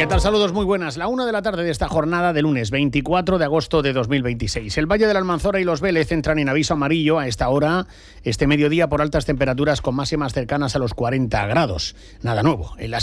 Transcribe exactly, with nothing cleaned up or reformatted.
¿Qué tal? Saludos, muy buenas. La una de la tarde de esta jornada de lunes veinticuatro de agosto de dos mil veintiséis. El Valle de la Almanzora y los Vélez entran en aviso amarillo a esta hora, este mediodía, por altas temperaturas con máximas cercanas a los cuarenta grados. Nada nuevo. En las